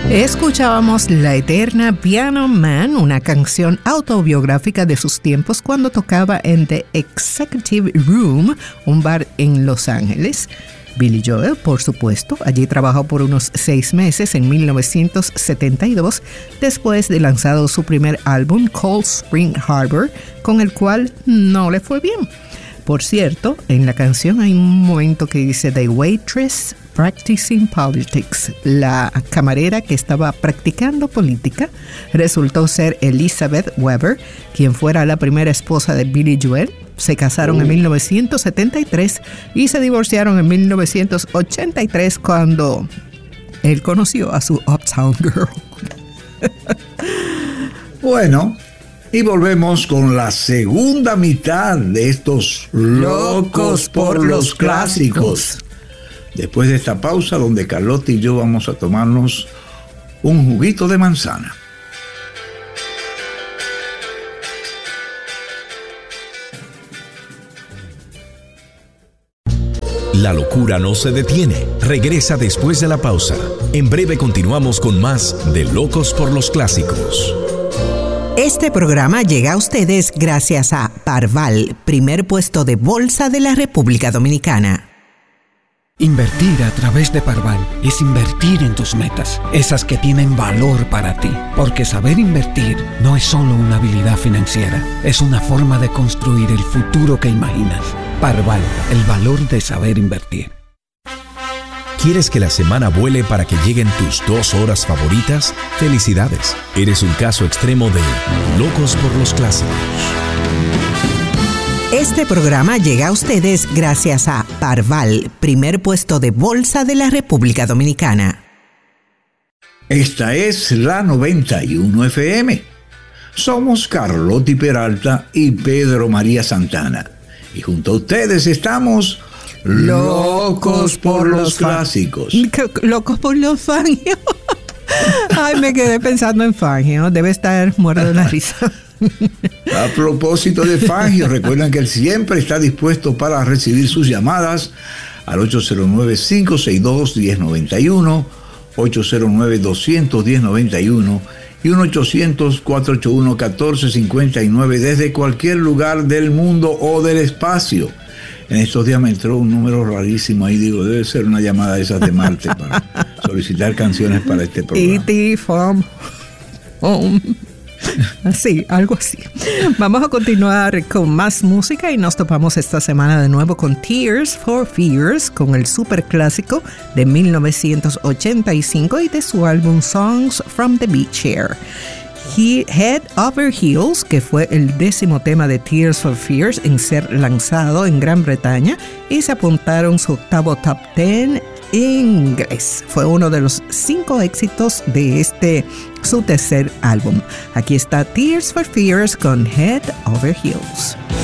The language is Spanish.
Escuchábamos La Eterna Piano Man, una canción autobiográfica de sus tiempos cuando tocaba en The Executive Room, un bar en Los Ángeles. Billy Joel, por supuesto, allí trabajó por unos 6 meses en 1972, después de lanzado su primer álbum, Cold Spring Harbor, con el cual no le fue bien. Por cierto, en la canción hay un momento que dice The Waitress Practicing Politics. La camarera que estaba practicando política resultó ser Elizabeth Weber, quien fuera la primera esposa de Billy Joel. Se casaron en 1973 y se divorciaron en 1983 cuando él conoció a su Uptown Girl. Bueno, y volvemos con la segunda mitad de estos Locos por los Clásicos. Después de esta pausa donde Carlota y yo vamos a tomarnos un juguito de manzana. La locura no se detiene. Regresa después de la pausa. En breve continuamos con más de Locos por los Clásicos. Este programa llega a ustedes gracias a Parval, primer puesto de bolsa de la República Dominicana. Invertir a través de Parval es invertir en tus metas, esas que tienen valor para ti. Porque saber invertir no es solo una habilidad financiera, es una forma de construir el futuro que imaginas. Parval, el valor de saber invertir. ¿Quieres que la semana vuele para que lleguen tus 2 horas favoritas? ¡Felicidades! Eres un caso extremo de Locos por los Clásicos. Este programa llega a ustedes gracias a Parval, primer puesto de bolsa de la República Dominicana. Esta es la 91 FM. Somos Carlotti Peralta y Pedro María Santana. Y junto a ustedes estamos Locos por los Clásicos. Locos por los Fangio. Ay, me quedé pensando en Fangio. Debe estar muerto de la risa. A propósito de Fangio, recuerden que él siempre está dispuesto para recibir sus llamadas al 809-562-1091, 809-200-1091 y 1-800-481-1459 desde cualquier lugar del mundo o del espacio. En estos días me entró un número rarísimo ahí, digo, debe ser una llamada de esas de Marte para solicitar canciones para este programa. E.T. from home. Así, algo así. Vamos a continuar con más música y nos topamos esta semana de nuevo con Tears for Fears, con el superclásico de 1985 y de su álbum Songs from the Beach Air. Head Over Heels, que fue el 10º tema de Tears for Fears en ser lanzado en Gran Bretaña, y se apuntaron su 8º top 10 en inglés. Fue uno de los 5 éxitos de su tercer álbum. Aquí está Tears for Fears con Head Over Heels.